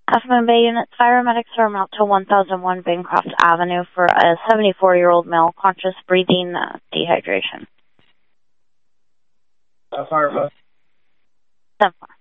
Halfmoon Bay units, paramedics are out to 1001 Bancroft Avenue for a 74-year-old male conscious breathing dehydration. Firebus. 7-4.